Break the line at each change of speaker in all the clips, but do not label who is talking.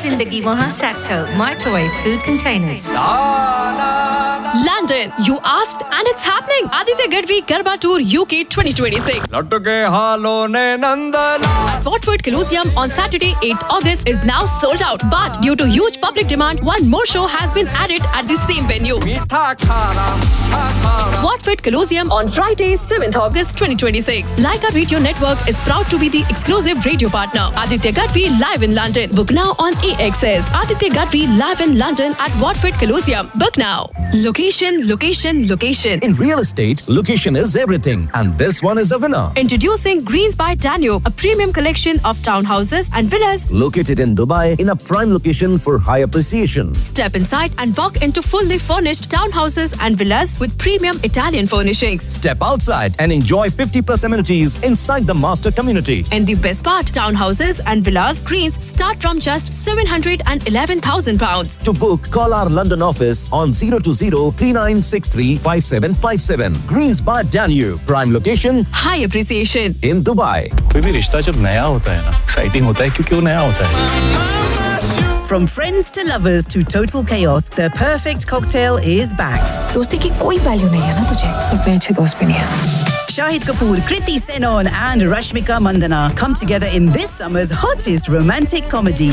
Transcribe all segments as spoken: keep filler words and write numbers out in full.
जिंदगी वहाँ सेट हो microwave food containers.
London, you asked and it's happening. Aditya Gadvi Garba Tour U K twenty twenty-six.
लटके हालों ने नंदला.
Watford Colosseum on Saturday eighth August is now sold out. But due to huge public demand, one more show has been added at the same venue.
मीठा खारा, खारा.
Watford Colosseum on Friday seventh August twenty twenty-six. Leica Radio Network is proud to be the exclusive radio partner. Aditya Gadvi live in London. Book now on A X S. Aditya Gadvi live in London at Watford Colosseum. Book now. Location, location, location.
In real estate, location is everything. And this one is a winner.
Introducing Greens by Danube, a premium collection of townhouses and villas
located in Dubai in a prime location for high appreciation.
Step inside and walk into fully furnished townhouses and villas with premium Italian furnishings.
Step outside and enjoy fifty plus amenities inside the master community.
And the best part, townhouses and villas Greens start from just seven hundred eleven thousand pounds.
To book, call our London office on zero two zero three nine six three five seven five seven. Greens by Danube, prime location,
high appreciation
in Dubai.
कोई भी रिश्ता जब नया होता है ना, exciting होता है क्योंकि वो नया होता है.
From friends to lovers to total chaos, the perfect cocktail is back.
दोस्ती की कोई वैल्यू नहीं है ना तुझे, उतने अच्छे दोस्त भी नहीं है.
Shahid Kapoor, Kriti Senon and Rashmika Mandana come together in this summer's hottest romantic comedy.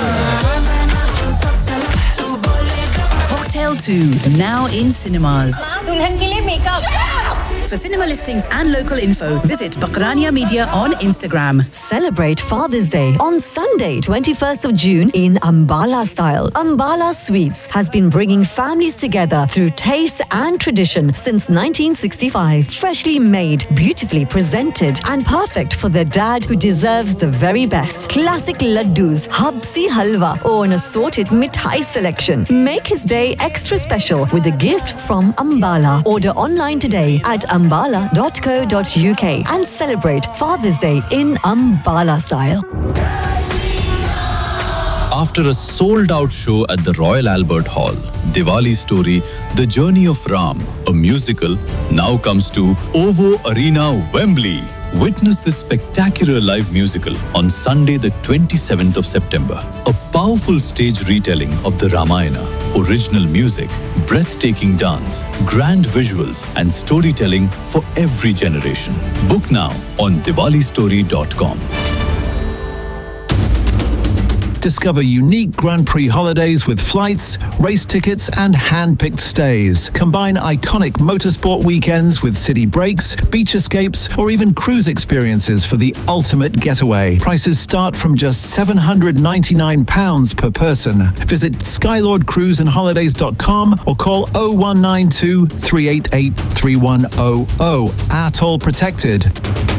Cocktail two, now in cinemas.
दुल्हन के लिए makeup.
For cinema listings and local info, visit Bakrania Media on Instagram.
Celebrate Father's Day on Sunday, twenty-first of June in Ambala style. Ambala Sweets has been bringing families together through taste and tradition since nineteen sixty-five. Freshly made, beautifully presented and perfect for the dad who deserves the very best. Classic laddus, habsi halwa or an assorted mithai selection. Make his day extra special with a gift from Ambala. Order online today at ambala dot co dot uk and celebrate Father's Day in Ambala style.
After a sold-out show at the Royal Albert Hall, Diwali Story, The Journey of Ram, a musical, now comes to OVO Arena, Wembley. Witness this spectacular live musical on Sunday the twenty-seventh of September. A powerful stage retelling of the Ramayana, original music, breathtaking dance, grand visuals and storytelling for every generation. Book now on diwali story dot com.
Discover unique Grand Prix holidays with flights, race tickets and hand-picked stays. Combine iconic motorsport weekends with city breaks, beach escapes or even cruise experiences for the ultimate getaway. Prices start from just seven hundred ninety-nine pounds per person. Visit skylord cruise and holidays dot com or call oh one nine two, three eight eight, three one oh oh. Atoll protected.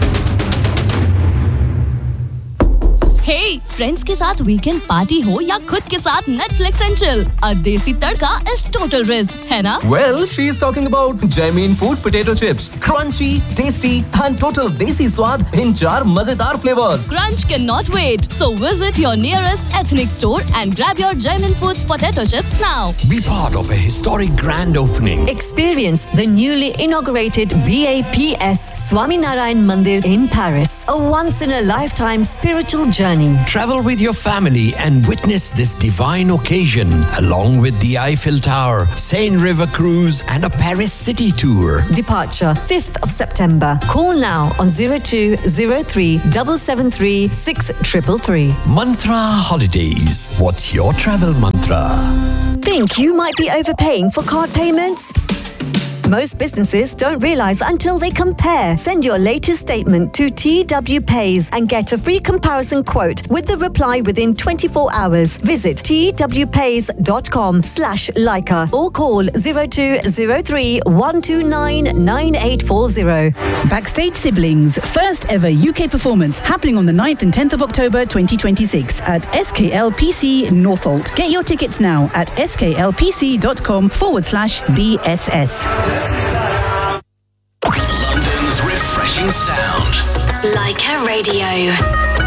Hey, friends के साथ weekend party हो या खुद के साथ Netflix and chill, a देसी तड़का is total risk, है ना?
Well, she is talking about Jamin Food Potato Chips, crunchy, tasty, and total desi स्वाद in चार मजेदार flavors.
Crunch cannot wait, so visit your nearest ethnic store and grab your Jamin Foods Potato Chips now.
Be part of a historic grand opening.
Experience the newly inaugurated B A P S Swaminarayan Mandir in Paris, a once-in-a-lifetime spiritual journey.
Travel with your family and witness this divine occasion along with the Eiffel Tower, Seine River Cruise and a Paris city tour.
Departure fifth of September. Call now on zero two zero three seven seven three six three three three.
Mantra Holidays. What's your travel mantra?
Think you might be overpaying for card payments? Most businesses don't realise until they compare. Send your latest statement to T W Pays and get a free comparison quote with the reply within twenty-four hours. Visit twpays.com slash Leica or call zero two zero three one two nine nine eight four zero.
Backstage Siblings, first ever U K performance happening on the ninth and tenth of October twenty twenty-six at S K L P C Northolt. Get your tickets now at sklpc.com forward slash BSS.
London's refreshing sound.
Leica Radio.